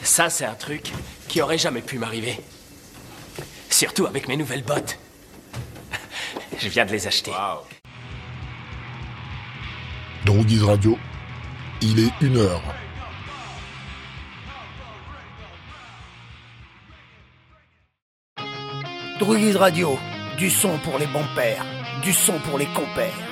Ça, c'est un truc qui aurait jamais pu m'arriver. Surtout avec mes nouvelles bottes. Je viens de les acheter. Wow. Droguise Radio, il est 1h. Droguise Radio, du son pour les bons pères, du son pour les compères.